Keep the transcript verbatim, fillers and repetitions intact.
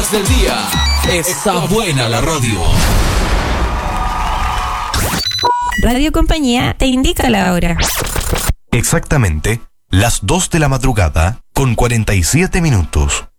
horas del día. Está buena la radio. Radio Compañía te indica la hora. Exactamente las dos de la madrugada con cuarenta y siete minutos.